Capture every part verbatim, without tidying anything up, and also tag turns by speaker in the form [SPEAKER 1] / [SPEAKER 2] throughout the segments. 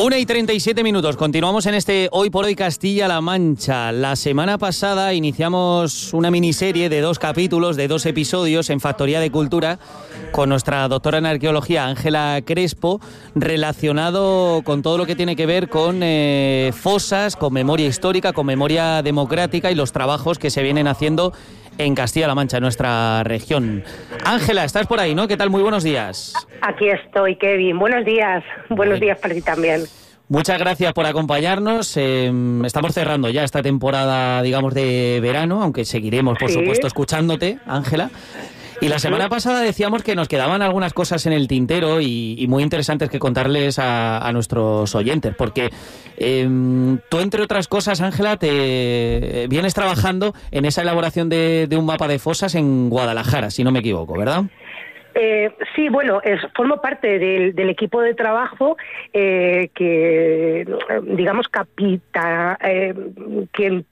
[SPEAKER 1] Una y treinta y siete minutos. Continuamos en este Hoy por Hoy Castilla-La Mancha. La semana pasada iniciamos una miniserie de dos capítulos, de dos episodios en Factoría de Cultura con nuestra doctora en arqueología, Ángela Crespo, relacionado con todo lo que tiene que ver con eh, fosas, con memoria histórica, con memoria democrática y los trabajos que se vienen haciendo en Castilla-La Mancha, en nuestra región. Ángela, estás por ahí, ¿no? ¿Qué tal? Muy buenos días.
[SPEAKER 2] Aquí estoy, Kevin. Buenos días. Buenos días para ti también.
[SPEAKER 1] Muchas gracias por acompañarnos. Eh, estamos cerrando ya esta temporada, digamos, de verano, aunque seguiremos, por sí. supuesto, escuchándote, Ángela. Y la semana pasada decíamos que nos quedaban algunas cosas en el tintero y, y muy interesantes que contarles a, a nuestros oyentes, porque eh, tú, entre otras cosas, Ángela, te vienes trabajando en esa elaboración de, de un mapa de fosas en Guadalajara, si no me equivoco, ¿verdad?
[SPEAKER 2] Eh, sí, bueno, es, formo parte del, del equipo de trabajo eh, que, digamos, capita, eh, quien,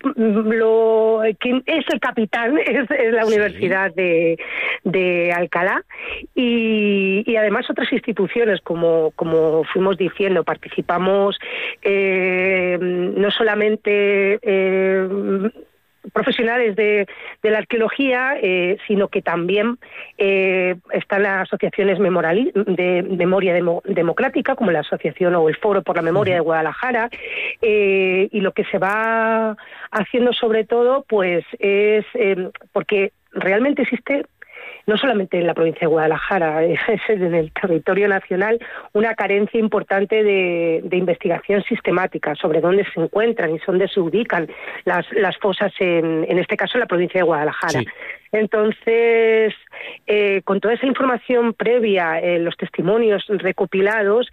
[SPEAKER 2] lo, quien es el capitán es, es la sí. Universidad de, de Alcalá y, y además otras instituciones, como, como fuimos diciendo, participamos eh, no solamente Eh, profesionales de, de la arqueología, eh, sino que también eh, están las asociaciones memorali- de memoria demo- democrática, como la Asociación o el Foro por la Memoria uh-huh. de Guadalajara, eh, y lo que se va haciendo sobre todo, pues es eh, porque realmente existe, no solamente en la provincia de Guadalajara, es en el territorio nacional, una carencia importante de, de investigación sistemática sobre dónde se encuentran y dónde se ubican las, las fosas, en, en este caso en la provincia de Guadalajara. Sí. Entonces, eh, con toda esa información previa, eh, los testimonios recopilados,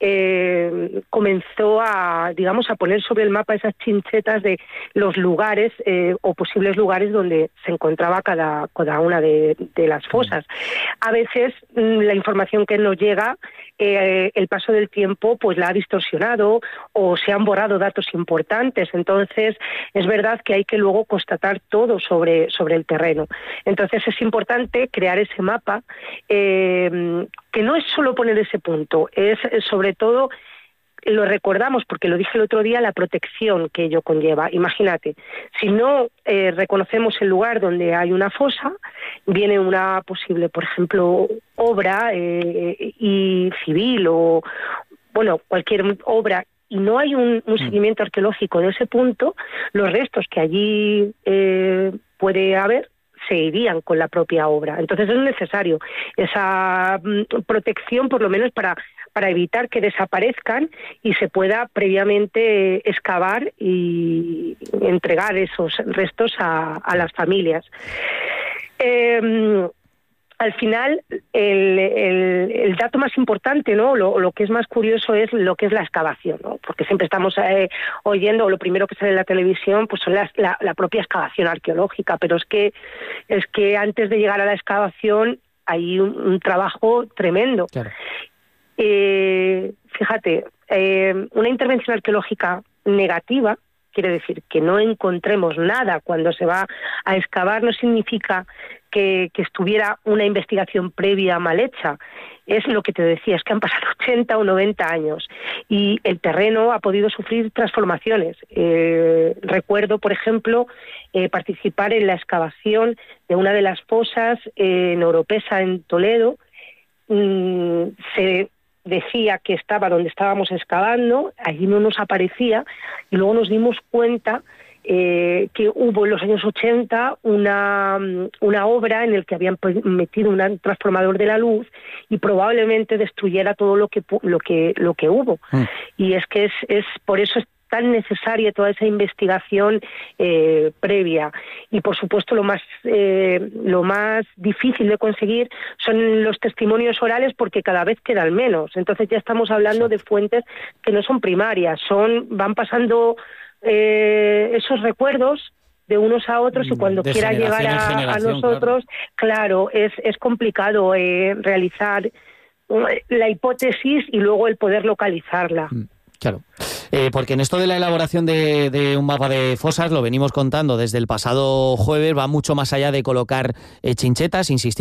[SPEAKER 2] eh, comenzó a, digamos, a poner sobre el mapa esas chinchetas de los lugares eh, o posibles lugares donde se encontraba cada, cada una de, de las fosas. A veces la información que nos llega, eh, el paso del tiempo, pues la ha distorsionado o se han borrado datos importantes. Entonces, es verdad que hay que luego constatar todo sobre, sobre el terreno. Entonces es importante crear ese mapa, eh, que no es solo poner ese punto, es sobre todo, lo recordamos porque lo dije el otro día, la protección que ello conlleva. Imagínate, si no eh, reconocemos el lugar donde hay una fosa, viene una posible, por ejemplo, obra eh, y civil o, bueno, cualquier obra, y no hay un, un seguimiento arqueológico de ese punto, los restos que allí eh, puede haber se irían con la propia obra. Entonces es necesario esa mm, protección, por lo menos para, para evitar que desaparezcan y se pueda previamente excavar y entregar esos restos a, a las familias. Eh, Al final, el, el, el dato más importante, ¿no? Lo, lo que es más curioso es lo que es la excavación, ¿no? Porque siempre estamos eh, oyendo, lo primero que sale en la televisión, pues son las, la, la propia excavación arqueológica, pero es que es que antes de llegar a la excavación hay un, un trabajo tremendo. Claro. Eh, fíjate, eh, una intervención arqueológica negativa quiere decir que no encontremos nada cuando se va a excavar, no significa que, que estuviera una investigación previa mal hecha. Es lo que te decía, es que han pasado ochenta o noventa años y el terreno ha podido sufrir transformaciones. Eh, recuerdo, por ejemplo, eh, participar en la excavación de una de las fosas eh, en Oropesa, en Toledo. Mm, se decía que estaba donde estábamos excavando, allí no nos aparecía, y luego nos dimos cuenta eh, que hubo en los años ochenta una, una obra en la que habían metido un transformador de la luz y probablemente destruyera todo lo que lo que lo que hubo. Mm. Y es que es, es por eso es tan necesaria toda esa investigación eh, previa. Y por supuesto lo más eh, lo más difícil de conseguir son los testimonios orales, porque cada vez quedan menos. Entonces ya estamos hablando de fuentes que no son primarias, son van pasando eh, esos recuerdos de unos a otros, y cuando de quiera llegar a, a nosotros, claro, claro es, es complicado eh, realizar la hipótesis y luego el poder localizarla.
[SPEAKER 1] Claro, eh, porque en esto de la elaboración de, de un mapa de fosas, lo venimos contando desde el pasado jueves, va mucho más allá de colocar eh, chinchetas, insistir